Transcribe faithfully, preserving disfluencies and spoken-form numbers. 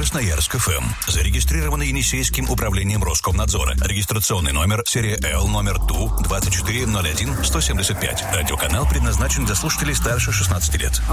Красноярск эф эм. Зарегистрировано Енисейским управлением Роскомнадзора. Регистрационный номер серия Л номер Ту двадцать четыре ноль один сто семьдесят пять. Радиоканал предназначен для слушателей старше шестнадцати лет.